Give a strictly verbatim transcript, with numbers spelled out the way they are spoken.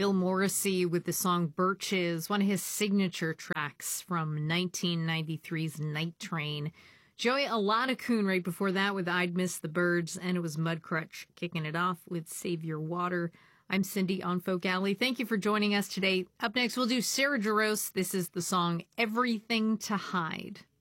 Bill Morrissey with the song Birches, one of his signature tracks from nineteen ninety-three's Night Train. Joey Alada-Kun right before that with I'd Miss the Birds, and it was Mudcrutch kicking it off with Save Your Water. I'm Cindy on Folk Alley. Thank you for joining us today. Up next, we'll do Sarah Jarosz. This is the song Everything to Hide.